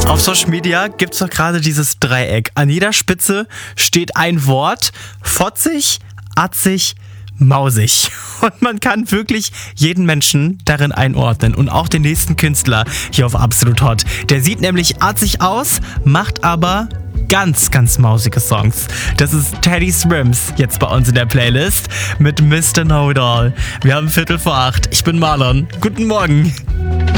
Auf Social Media gibt es doch gerade dieses Dreieck. An jeder Spitze steht ein Wort: fotzig, atzig, mausig. Und man kann wirklich jeden Menschen darin einordnen und auch den nächsten Künstler hier auf Absolut Hot. Der sieht nämlich atzig aus, macht aber ganz, ganz mausige Songs. Das ist Teddy Swims jetzt bei uns in der Playlist mit Mr. Know-It-All. Wir haben 7:45. Ich bin Marlon. Guten Morgen.